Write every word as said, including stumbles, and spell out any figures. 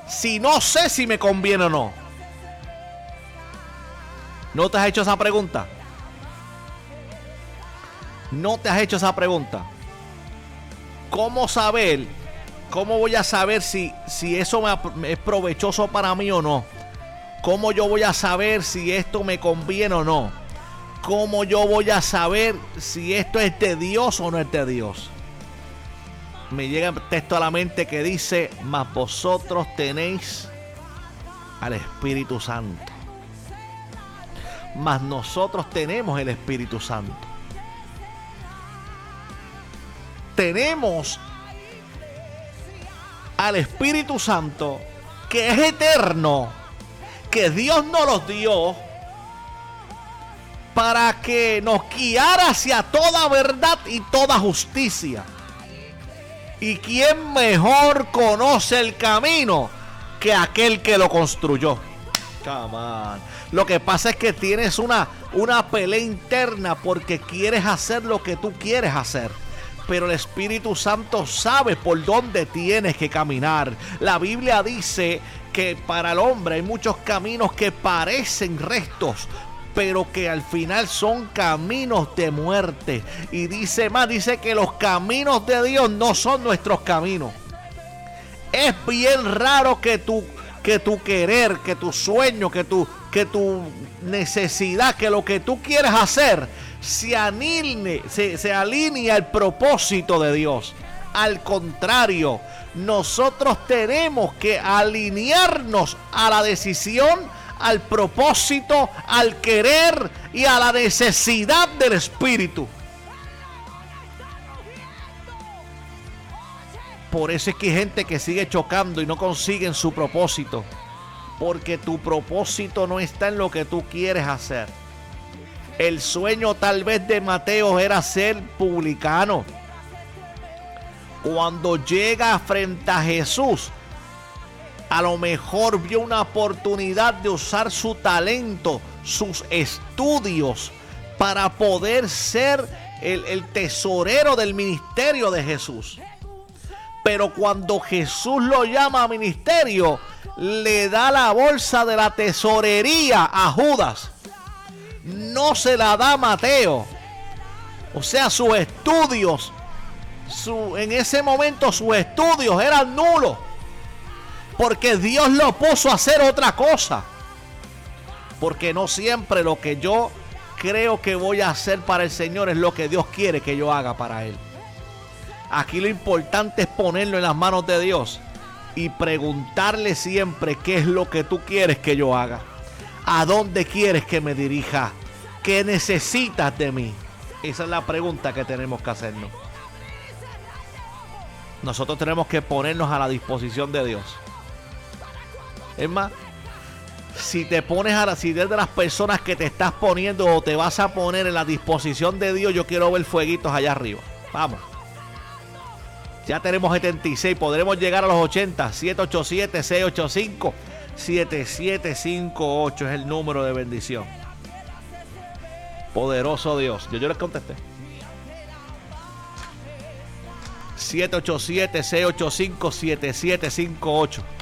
si no sé si me conviene o no? ¿No te has hecho esa pregunta? ¿No te has hecho esa pregunta? ¿Cómo saber? ¿Cómo voy a saber si, si eso me, es provechoso para mí o no? ¿Cómo yo voy a saber si esto me conviene o no? ¿Cómo yo voy a saber si esto es de Dios o no es de Dios? Me llega el texto a la mente que dice: mas vosotros tenéis al Espíritu Santo. Mas nosotros tenemos el Espíritu Santo. Tenemos al Espíritu Santo, que es eterno, que Dios nos los dio para que nos guiara hacia toda verdad y toda justicia. ¿Y quién mejor conoce el camino que aquel que lo construyó? Come on. Lo que pasa es que tienes una, una pelea interna porque quieres hacer lo que tú quieres hacer. Pero el Espíritu Santo sabe por dónde tienes que caminar. La Biblia dice que para el hombre hay muchos caminos que parecen rectos, pero que al final son caminos de muerte. Y dice más, dice que los caminos de Dios no son nuestros caminos. Es bien raro que tu, que tu querer, que tu sueño, que tu, que tu necesidad, que lo que tú quieres hacer se alinee, se, se alinee al propósito de Dios. Al contrario, nosotros tenemos que alinearnos a la decisión, al propósito, al querer y a la necesidad del Espíritu. Por eso es que hay gente que sigue chocando y no consiguen su propósito, porque tu propósito no está en lo que tú quieres hacer. El sueño tal vez de Mateo era ser publicano. Cuando llega frente a Jesús, a lo mejor vio una oportunidad de usar su talento, sus estudios, para poder ser el, el tesorero del ministerio de Jesús. Pero cuando Jesús lo llama a ministerio, le da la bolsa de la tesorería a Judas. No se la da a Mateo. O sea, sus estudios, su, en ese momento sus estudios eran nulos, porque Dios lo puso a hacer otra cosa. Porque no siempre lo que yo creo que voy a hacer para el Señor es lo que Dios quiere que yo haga para Él. Aquí lo importante es ponerlo en las manos de Dios y preguntarle siempre: ¿qué es lo que tú quieres que yo haga? ¿A dónde quieres que me dirija? ¿Qué necesitas de mí? Esa es la pregunta que tenemos que hacernos. Nosotros tenemos que ponernos a la disposición de Dios. Es más, si te pones a la, si eres de las personas que te estás poniendo o te vas a poner en la disposición de Dios, yo quiero ver fueguitos allá arriba. Vamos. Ya tenemos setenta y seis, podremos llegar a los ochenta. siete ocho siete, seis ocho cinco, siete siete cinco ocho es el número de bendición. Poderoso Dios. Yo, yo les contesté. siete ocho siete, seis ocho cinco, siete siete cinco ocho.